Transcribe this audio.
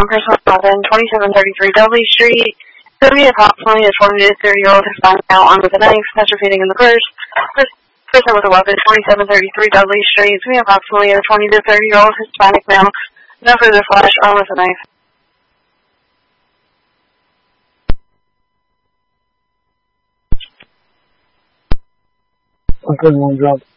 person in 2733 Dudley Street. Could be approximately a 20 to 30-year-old Hispanic male armed with a knife, penetrating in the purse. Person with a weapon, 2733 Dudley Street. Could be approximately a 20 to 30-year-old Hispanic male. No further flash, armed with a knife. Okay, one drop.